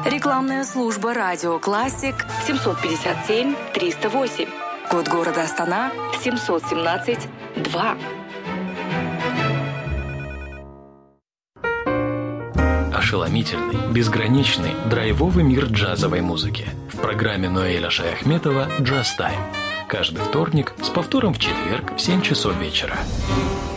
Рекламная служба «Радио Классик» 757 308. Код города Астана 717 2. Ошеломительный, безграничный, драйвовый мир джазовой музыки. В программе Ноэля Шаяхметова «Джаз Тайм». Каждый вторник с повтором в четверг в 7 часов вечера.